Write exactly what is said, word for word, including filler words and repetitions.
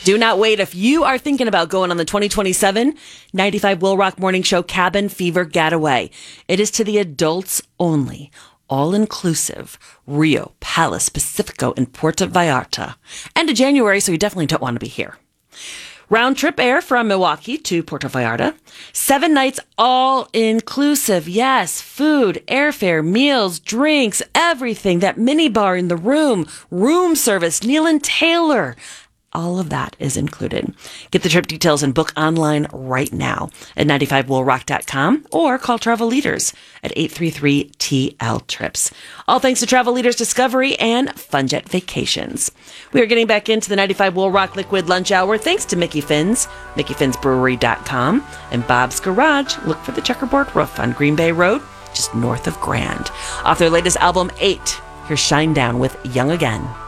Do not wait. If you are thinking about going on the twenty twenty-seven ninety-five Will Rock Morning Show Cabin Fever Getaway, it is to the adults only, all-inclusive Rio, Palace, Pacifico, and Puerto Vallarta. End of January, so you definitely don't want to be here. Round trip air from Milwaukee to Puerto Vallarta. Seven nights all inclusive. Yes, food, airfare, meals, drinks, everything. That mini bar in the room, room service, Neil and Taylor. All of that is included. Get the trip details and book online right now at ninety-five will rock dot com or call Travel Leaders at eight three three T L trips. All thanks to Travel Leaders Discovery and Funjet Vacations. We are getting back into the ninety-five Will Rock Liquid Lunch Hour thanks to Mickey Finn's, mickey fins brewery dot com, and Bob's Garage. Look for the checkerboard roof on Green Bay Road, just north of Grand. Off their latest album, eight, here's Shine Down with Young Again.